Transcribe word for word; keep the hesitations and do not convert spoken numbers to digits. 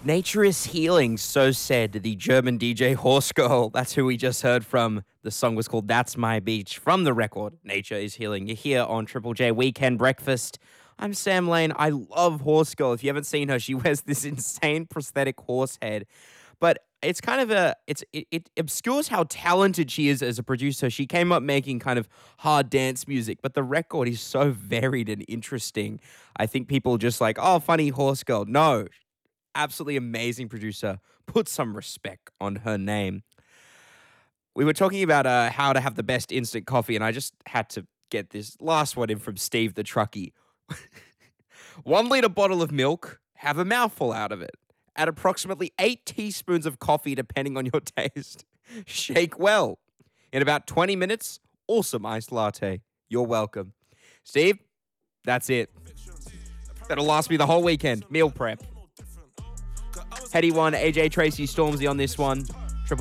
Nature is healing, so said the German D J Horse Girl. That's who we just heard from. The song was called That's My Beach from the record Nature is Healing. You're here on Triple J Weekend Breakfast. I'm Sam Lane. I love Horse Girl. If you haven't seen her, she wears this insane prosthetic horse head. But it's kind of a, it's it, it obscures how talented she is as a producer. She came up making kind of hard dance music, but the record is so varied and interesting. I think people just like, oh, funny Horse Girl. No, absolutely amazing producer. Put some respect on her name. We were talking about uh, how to have the best instant coffee, and I just had to get this last one in from Steve the Truckie. One liter bottle of milk, have a mouthful out of it. Add approximately eight teaspoons of coffee, depending on your taste. Shake well. In about twenty minutes, awesome iced latte. You're welcome. Steve, that's it. That'll last me the whole weekend. Meal prep. Heady one, A J Tracy Stormzy on this one.